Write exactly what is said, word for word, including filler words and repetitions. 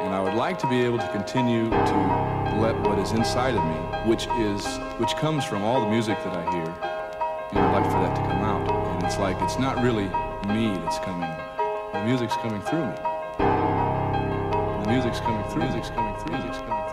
And I would like to be able to continue to let what is inside of me, which is, which comes from all the music that I hear, and I'd like for that to come out. And it's like, it's not really me that's coming. The music's coming through me. The music's coming through, music's coming through, music's coming through.